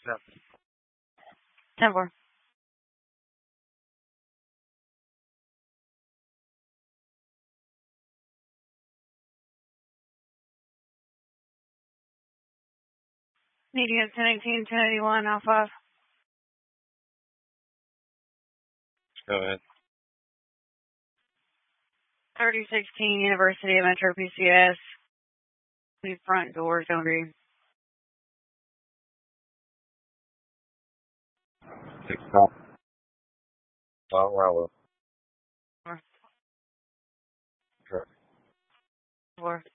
No. 10-4. Meeting at 10:18, 10:81, Alpha 5. Go ahead. 3016 University of Metro PCS. The front doors don't agree. 6 o'clock. Well. 4. Correct. 4.